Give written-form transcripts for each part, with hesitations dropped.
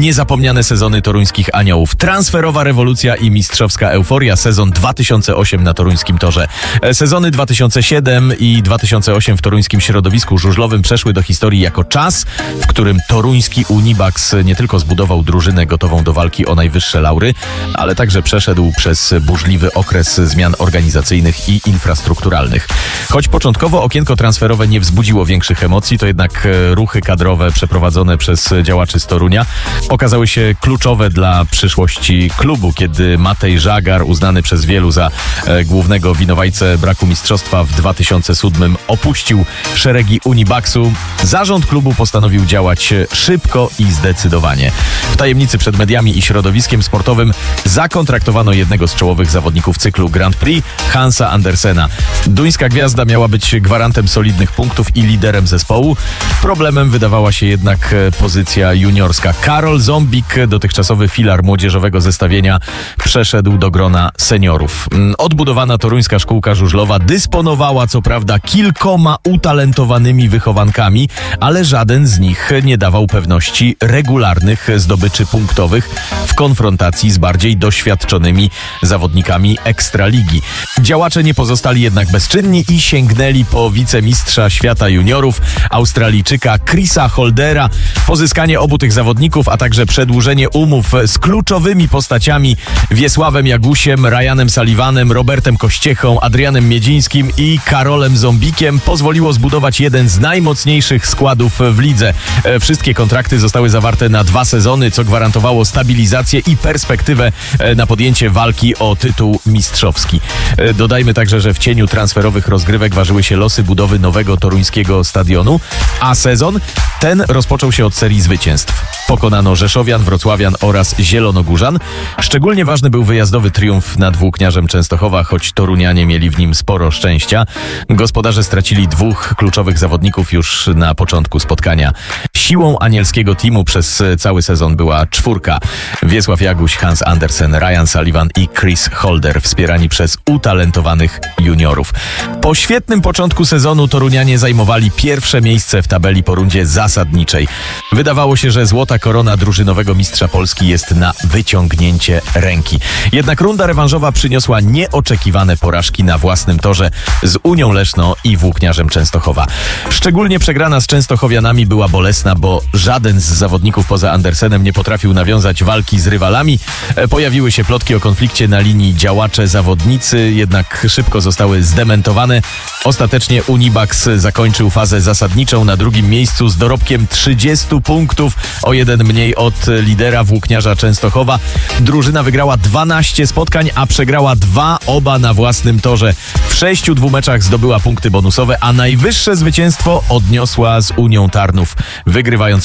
niezapomniane sezony toruńskich Aniołów, transferowa rewolucja i mistrzowska euforia, sezon 2008 na toruńskim torze. Sezony 2007 i 2008 w toruńskim środowisku żużlowym przeszły do historii jako czas, w którym toruński Unibax nie tylko zbudował drużynę gotową do walki o najwyższe laury, ale także przeszedł przez burzliwy okres zmian organizacyjnych i infrastrukturalnych. Choć początkowo okienko transferowe nie wzbudziło większych emocji, to jednak ruchy kadrowe przeprowadzone przez działaczy z Torunia okazały się kluczowe dla przyszłości klubu, kiedy Matej Żagar, uznany przez wielu za głównego winowajcę braku mistrzostwa w 2007, opuścił szeregi Unibaxu. Zarząd klubu postanowił działać szybko i zdecydowanie. W tajemnicy przed mediami i środowiskiem sportowym zakontraktowano jednego z czołowych zawodników cyklu Grand Prix, Hansa Andersena. Duńska gwiazda miała być gwarantem solidnych punktów i liderem zespołu. Problemem wydawała się jednak pozycja juniorska. Karol Zombik, dotychczasowy filar młodzieżowego zestawienia, przeszedł do grona seniorów. Odbudowana toruńska szkółka żużlowa dysponowała co prawda kilkoma utalentowanymi wychowankami, ale żaden z nich nie dawał pewności regularnych zdobyczy punktowych w konfrontacji z bardziej doświadczonymi zawodnikami Ekstraligi. Działacze nie pozostali jednak bezczynni i sięgnęli po wicemistrza świata juniorów, Australijczyka Chrisa Holdera. Pozyskanie obu tych zawodników, a także przedłużenie umów z kluczowymi postaciami Wiesławem Jagusiem, Ryanem Sullivanem, Robertem Kościechą, Adrianem Miedzińskim i Karolem Zombikiem pozwoliło zbudować jeden z najmocniejszych składów w lidze. Wszystkie kontrakty zostały zawarte na 2 sezony, co gwarantowało stabilizację i perspektywę na podjęcie walki o tytuł mistrzowski. Dodajmy także, że w cieniu transferowych rozgrywek ważyły się losy budowy nowego toruńskiego stadionu, a sezon ten rozpoczął się od serii zwycięstw. Pokonano Rzeszowian, Wrocławian oraz Zielonogórzan. Szczególnie ważny był wyjazdowy triumf nad Włókniarzem Częstochowa, choć Torunianie mieli w nim sporo szczęścia. Gospodarze stracili 2 kluczowych zawodników już na początku spotkania. Siłą anielskiego teamu przez cały sezon była 4: Wiesław Jaguś, Hans Andersen, Ryan Sullivan i Chris Holder, wspierani przez utalentowanych juniorów. Po świetnym początku sezonu Torunianie zajmowali pierwsze miejsce w tabeli po rundzie zasadniczej. Wydawało się, że złota korona drużynowego mistrza Polski jest na wyciągnięcie ręki. Jednak runda rewanżowa przyniosła nieoczekiwane porażki na własnym torze z Unią Leszno i Włókniarzem Częstochowa. Szczególnie przegrana z częstochowianami była bolesna, bo żaden z zawodników poza Andersenem nie potrafił nawiązać walki z rywalami. Pojawiły się plotki o konflikcie na linii działacze-zawodnicy, jednak szybko zostały zdementowane. Ostatecznie Unibax zakończył fazę zasadniczą na 2. miejscu z dorobkiem 30 punktów, o 1 mniej od lidera Włókniarza Częstochowa. Drużyna wygrała 12 spotkań, a przegrała 2, oba na własnym torze. W 6 dwumeczach zdobyła punkty bonusowe, a najwyższe zwycięstwo odniosła z Unią Tarnów, wygrywając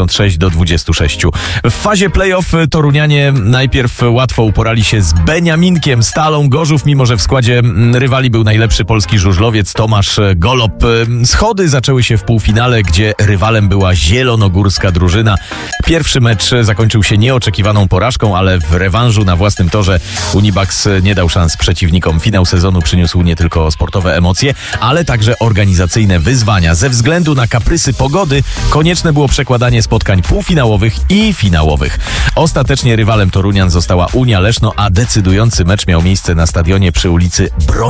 66-26. W fazie play-off Torunianie najpierw łatwo uporali się z Beniaminkiem, Stalą Gorzów, mimo że w składzie rywali był najlepszy polski żużlowiec Tomasz Golob. Schody zaczęły się w półfinale, gdzie rywalem była zielonogórska drużyna. Pierwszy mecz zakończył się nieoczekiwaną porażką, ale w rewanżu na własnym torze Unibax nie dał szans przeciwnikom. Finał sezonu przyniósł nie tylko sportowe emocje, ale także organizacyjne wyzwania. Ze względu na kaprysy pogody konieczne było przekładanie spotkań półfinałowych i finałowych. Ostatecznie rywalem Torunian została Unia Leszno, a decydujący mecz miał miejsce na stadionie przy ulicy